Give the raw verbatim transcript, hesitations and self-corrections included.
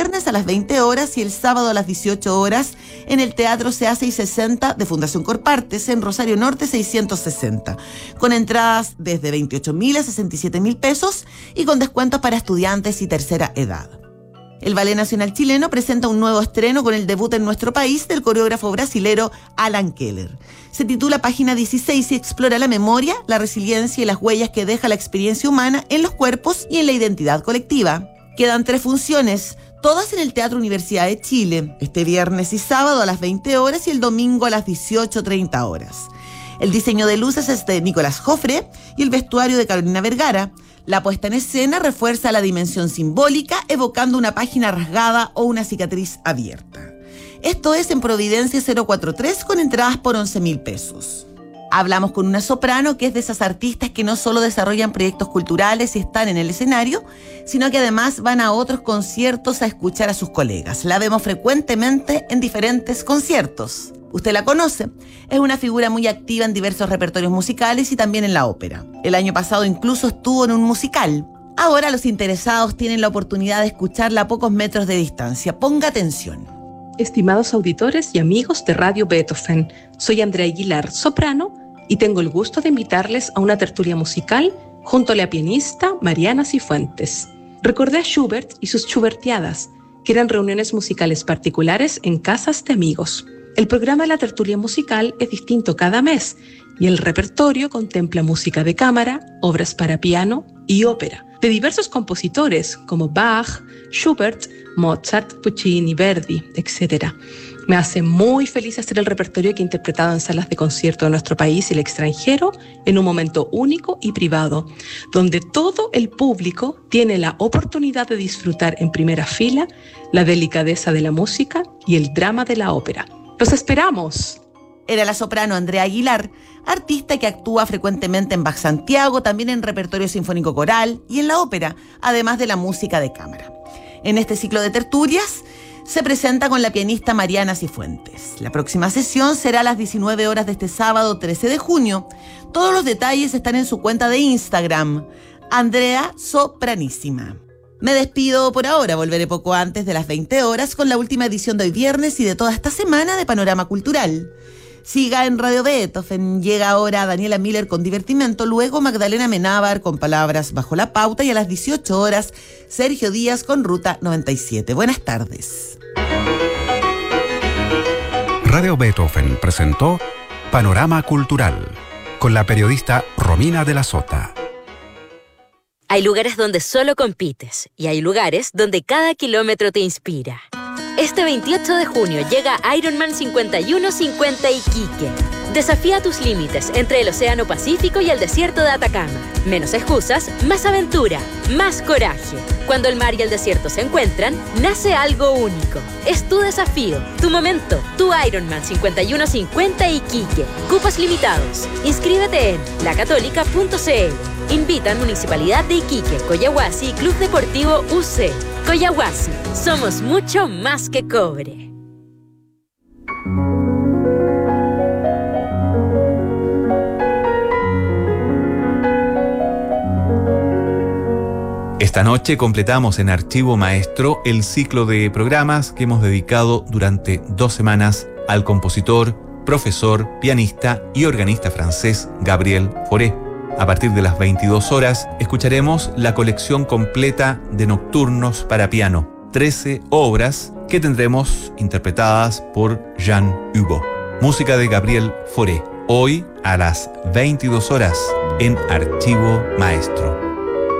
viernes a las veinte horas y el sábado a las dieciocho horas en el Teatro C A seiscientos sesenta de Fundación Corpartes en Rosario Norte seiscientos sesenta, con entradas desde veintiocho mil a sesenta y siete mil pesos y con descuentos para estudiantes y tercera edad. El Ballet Nacional Chileno presenta un nuevo estreno con el debut en nuestro país del coreógrafo brasilero Alan Keller. Se titula Página dieciséis y explora la memoria, la resiliencia y las huellas que deja la experiencia humana en los cuerpos y en la identidad colectiva. Quedan tres funciones, todas en el Teatro Universidad de Chile, este viernes y sábado a las veinte horas y el domingo a las dieciocho treinta horas. El diseño de luces es de Nicolás Jofre y el vestuario de Carolina Vergara. La puesta en escena refuerza la dimensión simbólica, evocando una página rasgada o una cicatriz abierta. Esto es en Providencia cero cuatro tres con entradas por once mil pesos. Hablamos con una soprano que es de esas artistas que no solo desarrollan proyectos culturales y están en el escenario, sino que además van a otros conciertos a escuchar a sus colegas. La vemos frecuentemente en diferentes conciertos. Usted la conoce, es una figura muy activa en diversos repertorios musicales y también en la ópera. El año pasado incluso estuvo en un musical. Ahora los interesados tienen la oportunidad de escucharla a pocos metros de distancia. Ponga atención. Estimados auditores y amigos de Radio Beethoven, soy Andrea Aguilar, soprano, y tengo el gusto de invitarles a una tertulia musical junto a la pianista Mariana Cifuentes. Recordé a Schubert y sus Schubertiadas, que eran reuniones musicales particulares en casas de amigos. El programa de la tertulia musical es distinto cada mes y el repertorio contempla música de cámara, obras para piano y ópera, de diversos compositores como Bach, Schubert, Mozart, Puccini, Verdi, etcétera. Me hace muy feliz hacer el repertorio que he interpretado en salas de concierto de nuestro país y el extranjero en un momento único y privado, donde todo el público tiene la oportunidad de disfrutar en primera fila la delicadeza de la música y el drama de la ópera. ¡Los esperamos! Era la soprano Andrea Aguilar, artista que actúa frecuentemente en Bach Santiago, también en repertorio sinfónico coral y en la ópera, además de la música de cámara. En este ciclo de tertulias se presenta con la pianista Mariana Cifuentes. La próxima sesión será a las diecinueve horas de este sábado trece de junio. Todos los detalles están en su cuenta de Instagram, Andrea Sopranísima. Me despido por ahora, volveré poco antes de las veinte horas con la última edición de hoy viernes y de toda esta semana de Panorama Cultural. Siga en Radio Beethoven, llega ahora Daniela Miller con Divertimento, luego Magdalena Menábar con Palabras Bajo la Pauta y a las dieciocho horas Sergio Díaz con Ruta noventa y siete. Buenas tardes. Radio Beethoven presentó Panorama Cultural con la periodista Romina de la Sota. Hay lugares donde solo compites y hay lugares donde cada kilómetro te inspira. Este veintiocho de junio llega Ironman cincuenta y uno cincuenta Iquique. Desafía tus límites entre el Océano Pacífico y el desierto de Atacama. Menos excusas, más aventura, más coraje. Cuando el mar y el desierto se encuentran, nace algo único. Es tu desafío, tu momento, tu Ironman cincuenta y uno cincuenta Iquique. Cupos limitados. Inscríbete en la católica punto c l. Invitan Municipalidad de Iquique, Coyahuasi y Club Deportivo U C. Coyahuasi, somos mucho más que cobre. Esta noche completamos en Archivo Maestro el ciclo de programas que hemos dedicado durante dos semanas al compositor, profesor, pianista y organista francés Gabriel Fauré. A partir de las veintidós horas escucharemos la colección completa de nocturnos para piano, trece obras que tendremos interpretadas por Jean Hugo. Música de Gabriel Fauré, hoy a las veintidós horas en Archivo Maestro.